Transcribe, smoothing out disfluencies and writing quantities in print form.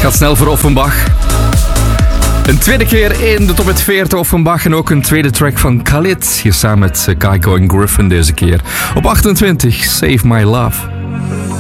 Gaat snel voor Offenbach. Een tweede keer in de top 40 Offenbach en ook een tweede track van Khalid. Hier samen met Kygo en Griffin deze keer. Op 28, Save My Love.